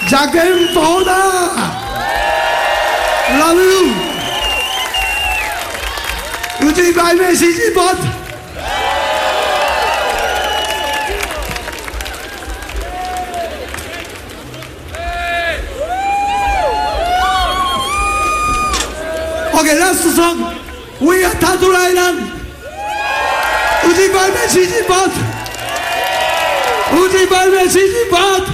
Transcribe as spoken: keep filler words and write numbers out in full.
Ďakujem, pohoda! Love you! Utíkajme si život! Okay, last song. We are Tattoo Island. Utíkajme si život! Utíkajme si život!